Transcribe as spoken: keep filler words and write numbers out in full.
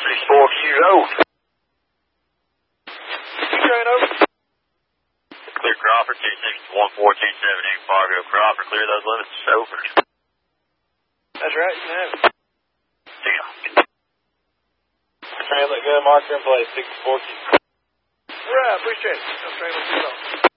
sixty-four years old. You train over? Clear Crawford, two six one four two seven eight, Fargo Crawford. Clear those limits to Chauffeur. That's right, you can have it. Yeah. Train look good, marker in place, sixty-four. Right, appreciate it. I'm training with you.